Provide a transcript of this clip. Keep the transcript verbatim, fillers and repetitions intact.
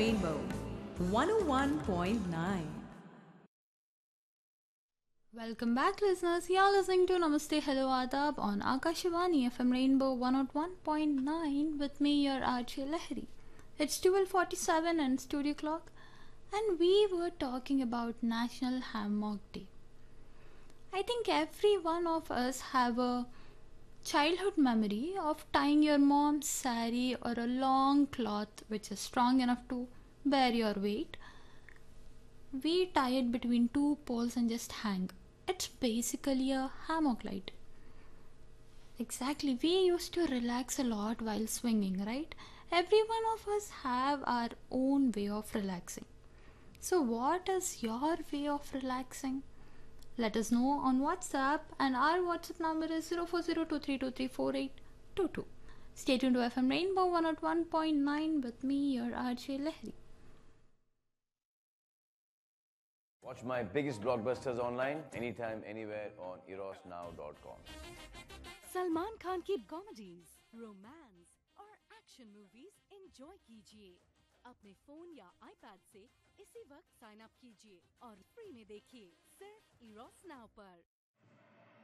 Rainbow one oh one point nine. Welcome back, listeners. You're listening to Namaste Hello Adab on Akashvani F M Rainbow one oh one point nine with me, your R J Lahiri. It's twelve forty-seven and studio clock, and we were talking about National Hammock Day. I think every one of us have a childhood memory of tying your mom's sari or a long cloth which is strong enough to bear your weight. We tie it between two poles and just hang. It's basically a hammock light. Exactly, we used to relax a lot while swinging, right? Every one of us have our own way of relaxing. So what is your way of relaxing? Let us know on WhatsApp, and our WhatsApp number is zero four zero two three two three four eight two two. Stay tuned to F M Rainbow one oh one point nine with me, your R J Lahiri. Watch my biggest blockbusters online anytime, anywhere on eros now dot com. Salman Khan की comedies, romance और action movies enjoy कीजिए अपने phone या iPad से इसी वक्त sign up कीजिए और फ्री में देखिए सिर्फ इरोस नाउ पर।